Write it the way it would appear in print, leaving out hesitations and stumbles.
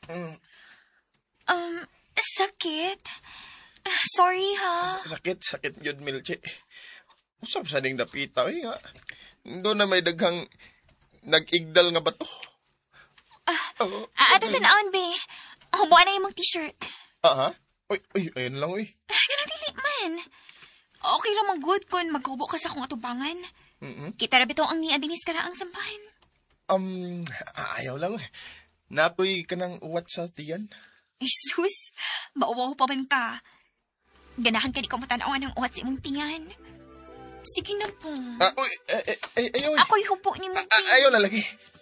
Mm, Sakit. Sorry, ha? sakit yun, Milche. Usap sa ning napita, nga. Doon na may daghang nag-igdal nga bato. Ato tanawon, be. Humuha na yung t-shirt. Ha? Uy, ayun lang, uy. Ganun dili man. Okay ra mag-good kun magkubo ka sa akong atubangan. Kita ra bitaw ang ni Adinis kara ang sampahan. Ayaw lang. Nakoy ka ng uwat sa tiyan. Jesus, mauwaw pa man ka. Ganahan ka di ko matanawan ng uwat sa imong tiyan. Sige na po. Uy, ayaw. Ako'y hupo ni mo. Ayaw na lagi.